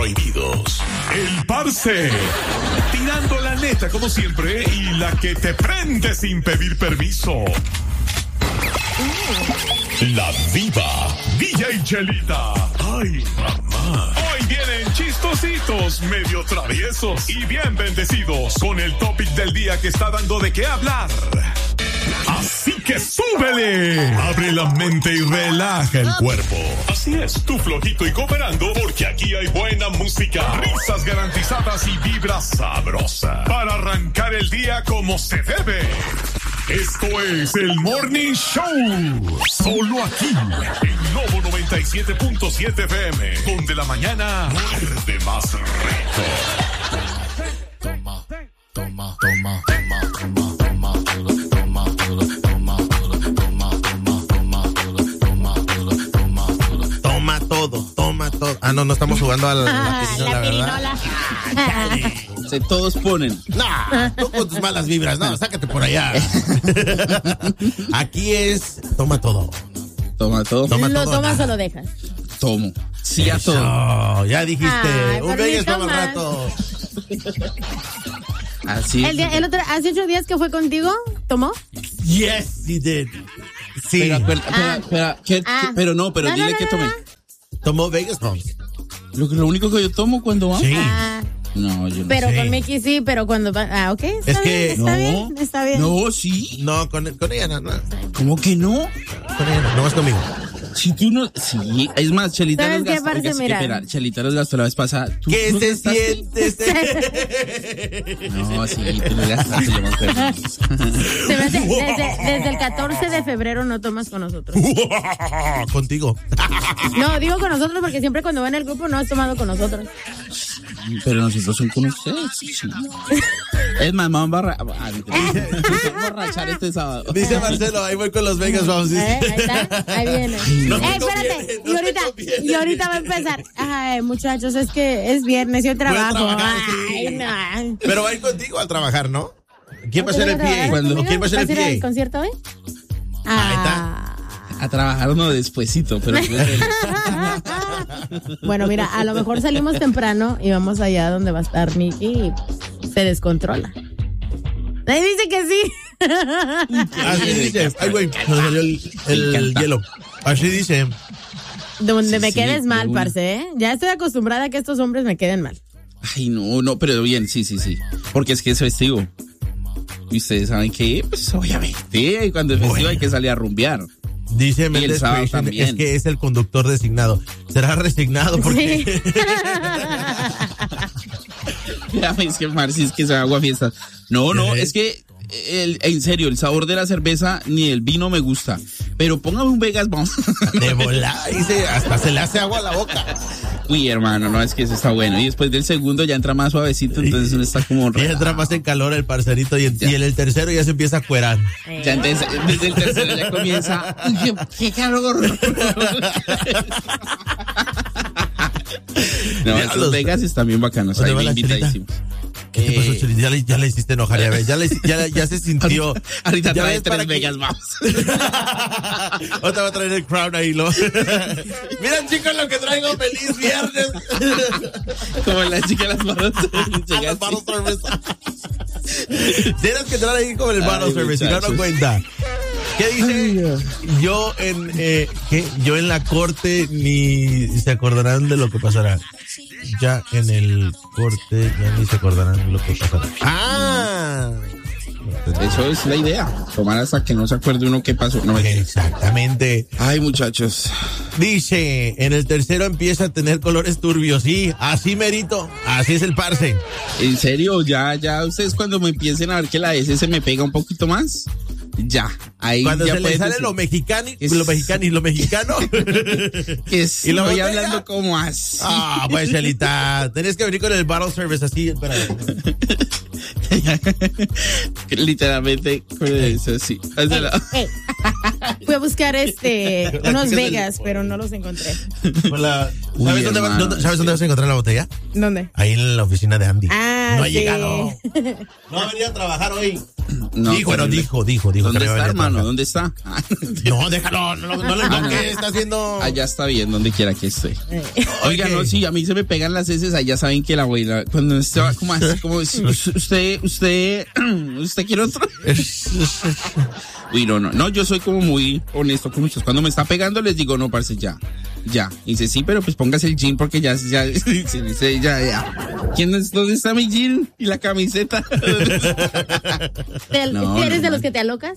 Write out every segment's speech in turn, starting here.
prohibidos. El Parce, tirando la neta como siempre y la que te prende sin pedir permiso. La diva, DJ Chelita. Ay, mamá. Hoy vienen chistositos, medio traviesos y bien bendecidos con el topic del día que está dando de qué hablar. Así que súbele, abre la mente y relaja el cuerpo. Así es, tú flojito y cooperando porque aquí hay buena música, risas garantizadas y vibra sabrosa para arrancar el día como se debe. Esto es el Morning Show, solo aquí en Novo 97.7 FM, donde la mañana muerde más rico. Toma, toma, toma, toma, toma, toma, toma, toma todo, toma todo. Ah, no estamos jugando a la pirinola. Todos ponen. No, tú con tus malas vibras, no, sácate por allá. Aquí es, toma todo. Toma todo. ¿Lo tomas o lo dejas? Tomo. Sí, a todo. Ya dijiste, un Vegas para más rato. Así. Hace 8 días que fue contigo, ¿tomó? Yes, he did. Sí. Pero dile que tomé. Tomó Vegas Bombs. Lo único que yo tomo cuando vamos. Sí. No, yo no pero sé. Con Mickey sí, pero cuando va... ok, está bien. No, sí. No, con ella no. ¿Cómo que no? Con ella no vas conmigo. Si tú no... Sí, es más, Chelita ¿sabes los qué, gastó. parce? Mira. Chelita los gastó la vez pasada. ¿Qué se siente? No, sí, tú los gastaste, yo me acuerdo. Se me hace, desde el 14 de febrero no tomas con nosotros. Contigo. No, digo con nosotros porque siempre cuando va en el grupo no has tomado con nosotros. Pero nosotros son con ustedes. Sí. Es más, vamos a borrachar este sábado. Dice Marcelo, ahí voy con los Vegas, vamos. Ahí está, ahí viene. No espérate, y ahorita va a empezar. Ay, muchachos, es que es viernes, yo trabajo. Ay, no. Pero va a ir contigo al trabajar, ¿no? ¿Quién va a ser el PA? ¿Quién va a ser el PA? ¿Vas a ir al PA? concierto hoy? Ahí está. A trabajar uno despuesito, pero... Bueno, mira, a lo mejor salimos temprano y vamos allá donde va a estar Mickey y se descontrola. Ahí dice que sí. Así dice. Ay, güey, nos salió el hielo. Así dice. Donde me quedes mal, parce, ¿eh? Ya estoy acostumbrada a que estos hombres me queden mal. Ay, no, pero bien, sí. Porque es que es festivo. Y ustedes saben que, pues, obviamente, cuando es festivo hay que salir a rumbear. Dice Méndez es que es el conductor designado. ¿Será resignado? Porque... Sí. Ya, es que Marci, es que se agua fiesta. No, es que en serio, el sabor de la cerveza ni el vino me gusta. Pero póngame un Vegas Bomb. De volada, dice, hasta se le hace agua a la boca. Uy, hermano, no, es que eso está bueno. Y después del segundo ya entra más suavecito, entonces uno está como... Y entra más en calor el parcerito y el tercero ya se empieza a cuerar. Ya desde el tercero ya comienza... ¡Qué calor! No, estos Vegas están bien bacanos, ahí me invitadísimos. ¿Qué te pasó, Chelita? Ya le hiciste enojar, ya se sintió. Ahorita trae 3 Vegas, vamos. Otra va a traer el Crown ahí, Miren, chicos, lo que traigo, feliz viernes. Como la chica de las manos. Las bottle service. Tienes que entrar ahí con el bottle service, si no cuenta. ¿Qué dice? Yo en la corte ni se acordarán de lo que pasará. Ya en el corte ya ni se acordarán de lo que pasará. Eso es la idea. Tomar hasta que no se acuerde uno qué pasó. No, exactamente. Ay, muchachos. Dice, en el tercero empieza a tener colores turbios. Sí, así merito. Así es el parce. En serio, ya ustedes cuando me empiecen a ver que la S se me pega un poquito más. Ya, ahí cuando ya se le sale lo mexicano, y lo voy hablando como así. Pues Chelita, tenés que venir con el bottle service así, espérate. Literalmente con eso así. Fui a buscar unos Vegas, pero no los encontré. ¿Sabes dónde vas a encontrar la botella? ¿Dónde? Ahí en la oficina de Andy. No ha llegado. No ha venido a trabajar hoy. No, dijo. ¿Dónde está, hermano? ¿Dónde está? No, déjalo, no le enfoque, está haciendo... Allá está bien, donde quiera que esté. Oiga, no, sí, a mí se me pegan las heces, allá saben que la abuela, cuando usted va como así, como, usted quiere otro. Uy, no, yo soy como muy honesto con muchos. Cuando me está pegando les digo, no, parce, ya. Y dice, sí, pero pues póngase el jean porque ya. ¿Dónde está mi jean y la camiseta? ¿Eres de los que te alocas?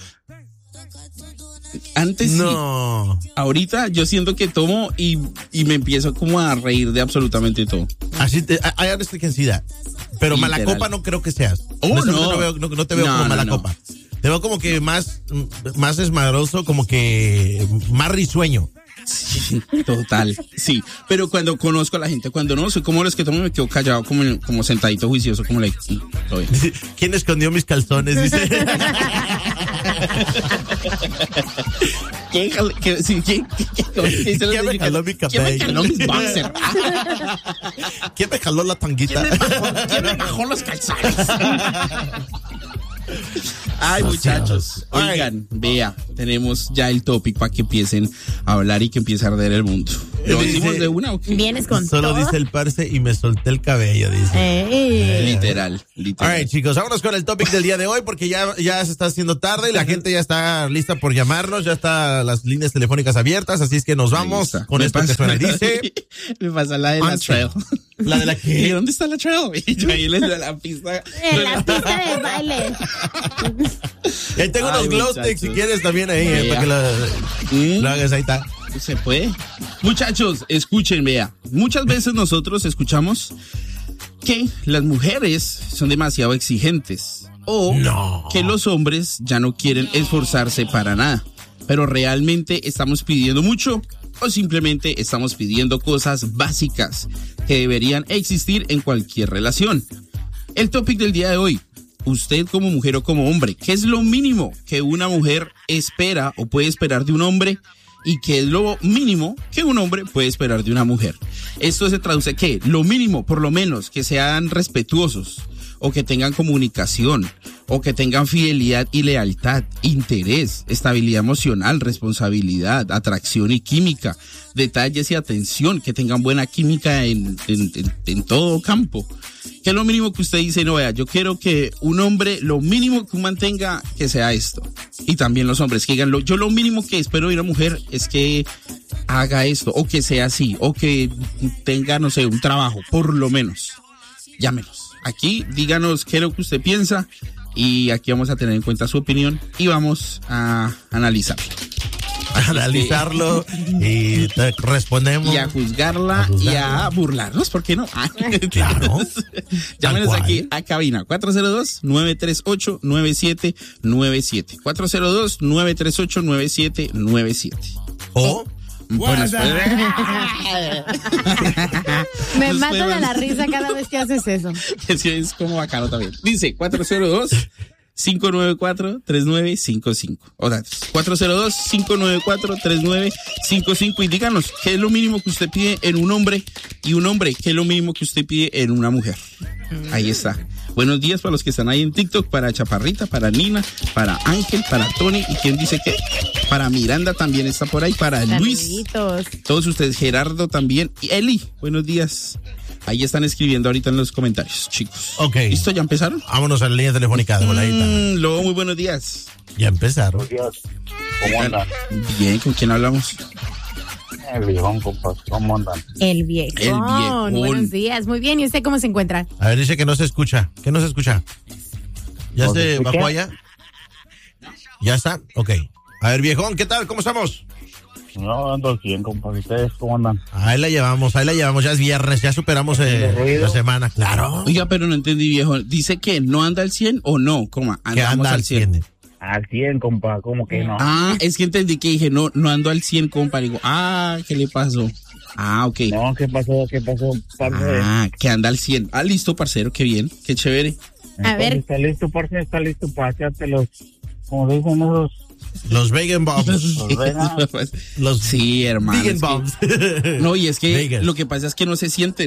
Antes no. Sí. Ahorita yo siento que tomo y me empiezo como a reír de absolutamente todo. Así I understand, pero literal. mala copa no creo que seas. No te veo como mala copa. Te veo como que más desmadroso, como que más risueño. Sí, total, sí. Pero cuando conozco a la gente, cuando no, soy como los que tomo y me quedo callado, como sentadito juicioso, como le... ¿Quién escondió mis calzones? Dice. ¿Quién me jaló mi cabello? ¿Quién me jaló mis boxers? ¿Quién me jaló la tanguita? ¿Quién me bajó los calzones? Ay, muchachos, oigan, vea, tenemos ya el topic para que empiecen a hablar y que empiece a arder el mundo. ¿Lo decimos de una o qué? ¿Vienes con Solo todo? Dice el parce y me solté el cabello, dice. Literal. Alright, chicos, vámonos con el topic del día de hoy porque ya se está haciendo tarde y la gente ya está lista por llamarnos, ya están las líneas telefónicas abiertas, así es que nos vamos con esto que suena. Dice... Me pasa la de la trail. ¿La de la qué? ¿Y dónde está la trail? Y yo ahí les doy la pista. En la pista de baile. Y ahí tengo unos glow sticks si quieres también ahí, para que lo hagas, ahí está. Se puede. Muchachos, escuchen, vea. Muchas veces nosotros escuchamos que las mujeres son demasiado exigentes o que los hombres ya no quieren esforzarse para nada. Pero realmente estamos pidiendo mucho o simplemente estamos pidiendo cosas básicas que deberían existir en cualquier relación. El topic del día de hoy. Usted como mujer o como hombre, ¿qué es lo mínimo que una mujer espera o puede esperar de un hombre? ¿Y qué es lo mínimo que un hombre puede esperar de una mujer? Esto se traduce que lo mínimo, por lo menos, que sean respetuosos, o que tengan comunicación, o que tengan fidelidad y lealtad, interés, estabilidad emocional, responsabilidad, atracción y química, detalles y atención, que tengan buena química en todo campo. ¿Qué es lo mínimo que usted dice? No, vea, yo quiero que un hombre, lo mínimo que mantenga, que sea esto. Y también los hombres que digan, yo lo mínimo que espero de una mujer es que haga esto, o que sea así, o que tenga, no sé, un trabajo, por lo menos. Llámenos. Aquí, díganos qué es lo que usted piensa y aquí vamos a tener en cuenta su opinión y vamos a analizarlo. Analizarlo y te respondemos. Y a juzgarla y a burlarnos, ¿por qué no? Claro. Llámenos aquí a cabina 402-938-9797. 402-938-9797. O... Bueno, me mato de la risa cada vez que haces eso. Es como bacano también. Dice 402-594-3955. O sea, 402-594-3955. Y díganos, ¿qué es lo mínimo que usted pide en un hombre? Y un hombre, ¿qué es lo mínimo que usted pide en una mujer? Ahí está. Buenos días para los que están ahí en TikTok, para Chaparrita, para Nina, para Ángel, para Tony. ¿Y quién dice qué? Para Miranda también está por ahí, para Luis. Todos ustedes, Gerardo también. Y Eli, buenos días. Ahí están escribiendo ahorita en los comentarios, chicos. Ok. ¿Listo? ¿Ya empezaron? Vámonos a la línea telefónica de voladita. Lobo, muy buenos días. Ya empezaron. Buenos días. ¿Cómo andan? Bien, ¿con quién hablamos? El viejón, compas. ¿Cómo andan? El viejón. Buenos días. Muy bien. ¿Y usted cómo se encuentra? A ver, dice que no se escucha. ¿Qué no se escucha? ¿Ya ¿No se se escucha? bajó allá? ¿Ya está? Ok. A ver, viejón, ¿qué tal? ¿Cómo estamos? No, ando bien, compas. ¿Ustedes cómo andan? Ahí la llevamos. Ya es viernes, ya superamos la semana. Claro. Oiga, pero no entendí, viejo. ¿Dice que no anda al 100 o no? ¿Cómo? Que anda al 100. Al 100, compa. ¿Cómo que no? Ah, es que entendí que dije, no ando al 100, compa. Digo, ¿qué le pasó? Ok. No, ¿qué pasó? Parce? Que anda al 100. Listo, parcero, qué bien, qué chévere. A ver. ¿Está listo, parce? ¿Está listo para echarte los, como dicen esos? Los vegan bombs. Sí, hermano. Vegan bombs. No, y es que Vegan. lo que pasa es que no se sienten.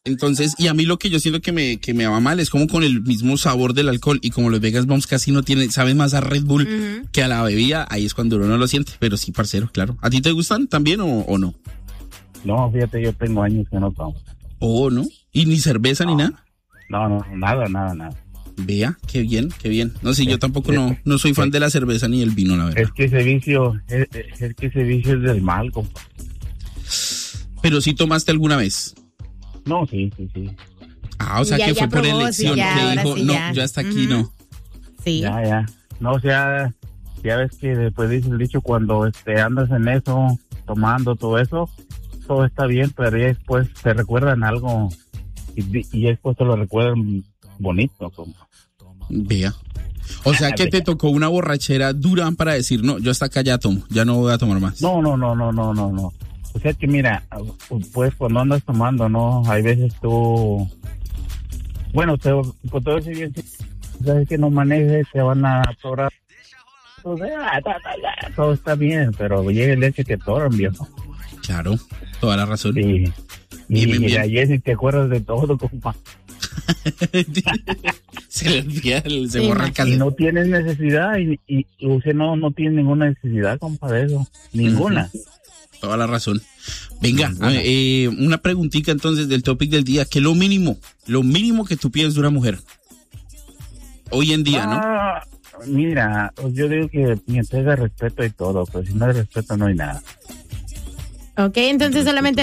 Entonces, y a mí lo que yo siento que me va mal es como con el mismo sabor del alcohol, y como los Vegas Bombs casi no tienen, saben más a Red Bull que a la bebida, ahí es cuando uno no lo siente, pero sí, parcero, claro. ¿A ti te gustan también o no? No, fíjate, yo tengo años que no tomo. ¿O no? ¿Y ni cerveza ni nada? No, nada. Vea, qué bien. No sé, yo tampoco no soy fan de la cerveza ni del vino, la verdad. Es que ese vicio es del mal, compa. Pero sí tomaste alguna vez. No, sí. Ah, o sea ya, que fue por probó, elección, sí, ya, que dijo, sí, no, ya. ya hasta aquí no. Sí. Ya. No, o sea, ya ves que después dice el dicho, cuando andas en eso, tomando todo eso, todo está bien, pero ya después te recuerdan algo y después te lo recuerdan bonito, compa. Vea. O sea que te tocó una borrachera dura para decir, no, yo hasta acá ya tomo, ya no voy a tomar más. No. O sea que mira, pues cuando andas tomando, ¿no? Hay veces tú... Bueno, por todo ese bien, sabes que no manejes, te van a atorar. Todo está bien, pero llega el hecho que atoran, viejo. Claro, toda la razón. Sí. Bien. Y ayer si te acuerdas de todo, compa. Se le olvida, se borra el cassette. Y no tienes necesidad y usted no tiene ninguna necesidad, compa, de eso. Ninguna. Toda la razón. Venga, una preguntita entonces del topic del día. ¿Qué es lo mínimo que tú pides de una mujer? Hoy en día, ¿no? Mira, yo digo que mientras haya respeto y todo, pues si no hay respeto no hay nada. Ok, entonces solamente